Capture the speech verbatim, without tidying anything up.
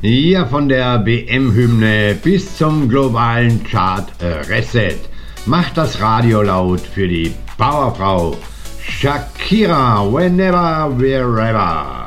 Ja, von der W M-Hymne bis zum globalen Chart Reset. Macht das Radio laut für die Powerfrau Shakira, whenever, wherever.